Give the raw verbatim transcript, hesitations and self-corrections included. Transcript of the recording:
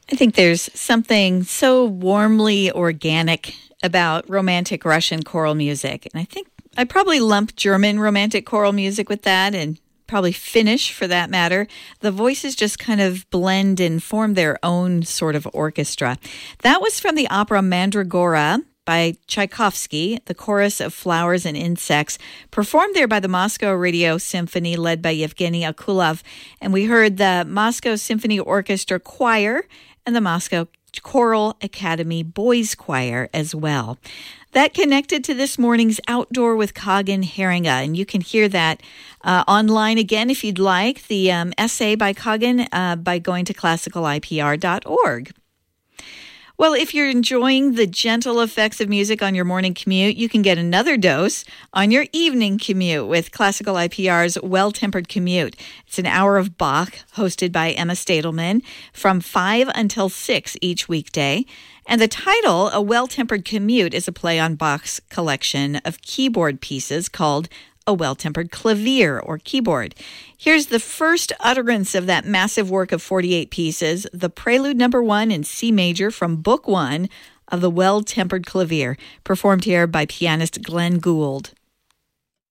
I think there's something so warmly organic about romantic Russian choral music. And I think I'd probably lump German romantic choral music with that, and probably Finnish for that matter. The voices just kind of blend and form their own sort of orchestra. That was from the opera Mandragora by Tchaikovsky, the chorus of flowers and insects, performed there by the Moscow Radio Symphony led by Yevgeny Akulov. And we heard the Moscow Symphony Orchestra Choir and the Moscow Choral Academy Boys Choir as well. That connected to this morning's Outdoor with Kagan Haringa, and you can hear that uh, online again if you'd like, the um, essay by Kagan uh, by going to classical I P R dot org. Well, if you're enjoying the gentle effects of music on your morning commute, you can get another dose on your evening commute with Classical I P R's Well-Tempered Commute. It's an hour of Bach, hosted by Emma Stadelman, from five until six each weekday. And the title, A Well-Tempered Commute, is a play on Bach's collection of keyboard pieces called A Well-Tempered Clavier, or keyboard. Here's the first utterance of that massive work of forty-eight pieces, the Prelude Number One in C Major from Book One of the Well-Tempered Clavier, performed here by pianist Glenn Gould.